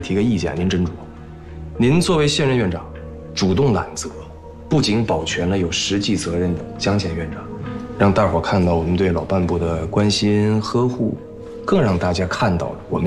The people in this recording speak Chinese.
提个意见，您斟酌。您作为现任院长，主动揽责，不仅保全了有实际责任的江前院长，让大伙看到我们对老干部的关心呵护，更让大家看到了我们